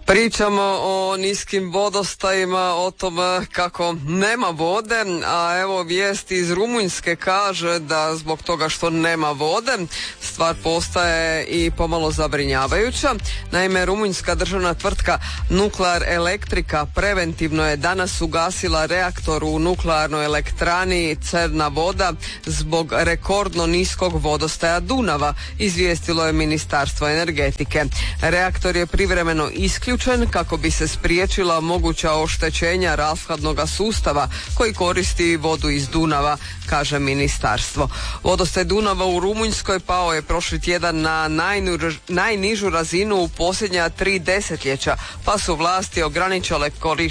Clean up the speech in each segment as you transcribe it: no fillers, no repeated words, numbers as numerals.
Pričamo o niskim vodostajima, o tom kako nema vode, a evo vijest iz Rumunjske kaže da zbog toga što nema vode stvar postaje i pomalo zabrinjavajuća. Naime, rumunjska državna tvrtka Nuclear Electrica preventivno je danas ugasila reaktor u nuklearnoj elektrani Crna Voda zbog rekordno niskog vodostaja Dunava, izvijestilo je Ministarstvo energetike. Reaktor je privremeno isključen kako bi se spriječila moguća oštećenja rashladnog sustava koji koristi vodu iz Dunava, kaže ministarstvo. Vodostaj Dunava u Rumunjskoj pao je prošli tjedan na najnižu razinu u posljednja 3 desetljeća, pa su vlasti ograničile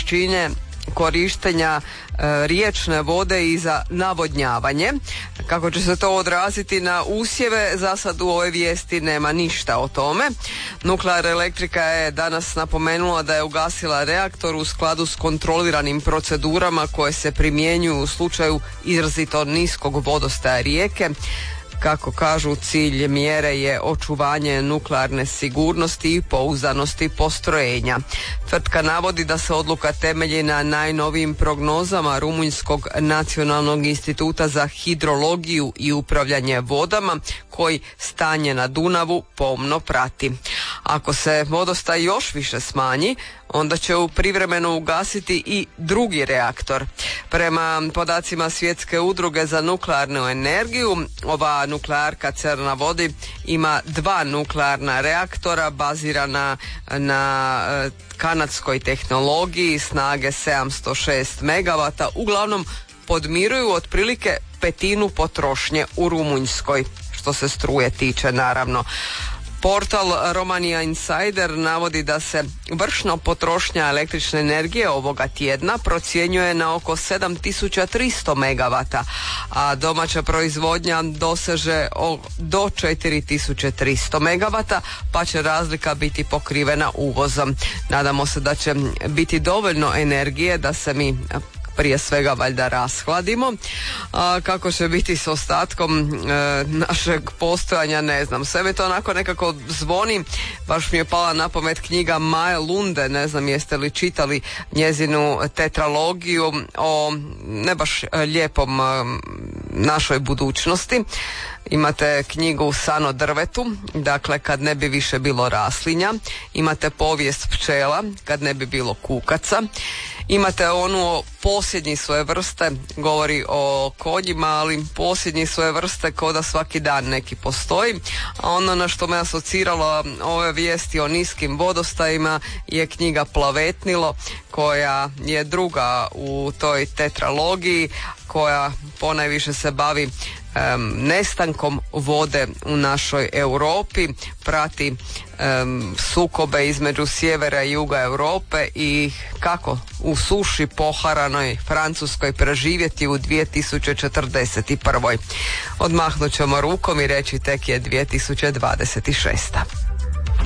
korištenja riječne vode i za navodnjavanje. Kako će se to odraziti na usjeve, za sad u ovoj vijesti nema ništa o tome. Nuclear Electrica je danas napomenula da je ugasila reaktor u skladu s kontroliranim procedurama koje se primjenjuju u slučaju izrazito niskog vodostaja rijeke. Kako kažu, cilj mjere je očuvanje nuklearne sigurnosti i pouzdanosti postrojenja. Tvrtka navodi da se odluka temelji na najnovijim prognozama Rumunjskog nacionalnog instituta za hidrologiju i upravljanje vodama, koji stanje na Dunavu pomno prati. Ako se vodostaj još više smanji, onda će privremeno ugasiti i drugi reaktor. Prema podacima Svjetske udruge za nuklearnu energiju, ova nuklearka Crna Vodi ima 2 nuklearna reaktora bazirana na kanadskoj tehnologiji snage 706 MW, uglavnom podmiruju otprilike 1/5 potrošnje u Rumunjskoj, što se struje tiče naravno. Portal Romania Insider navodi da se vršna potrošnja električne energije ovoga tjedna procjenjuje na oko 7300 MW, a domaća proizvodnja doseže do 4300 MW, pa će razlika biti pokrivena uvozom. Nadamo se da će biti dovoljno energije da se mi prije svega valjda rashladimo. Kako će biti s ostatkom našeg postojanja, ne znam. Sve mi to onako nekako zvoni. Baš mi je pala na pamet knjiga Maje Lunde, ne znam jeste li čitali njezinu tetralogiju o ne baš lijepom našoj budućnosti. Imate knjigu San o drvetu, dakle kad ne bi više bilo raslinja. Imate povijest pčela, kad ne bi bilo kukaca. Imate onu posljednji svoje vrste, govori o konjima, ali posljednji svoje vrste ko da svaki dan neki postoji. A ono na što me asociralo ove vijesti o niskim vodostajima je knjiga Plavetnilo, koja je druga u toj tetralogiji, koja ponajviše se bavi nestankom vode u našoj Europi, prati sukobe između sjevera i juga Europe i kako u suši poharanoj Francuskoj preživjeti u 2041. Odmahnut ćemo rukom i reći tek je 2026.